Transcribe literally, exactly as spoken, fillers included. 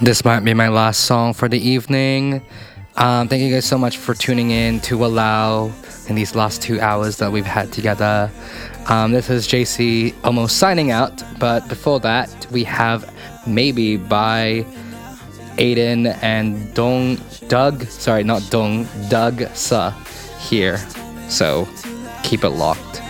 This might be my last song for the evening. Um, thank you guys so much for tuning in to Allow in these last two hours that we've had together. Um, this is J C almost signing out, but before that, we have Maybe by Aiden and Dong Doug. Sorry, not Dong, Doug Sa here. So keep it locked.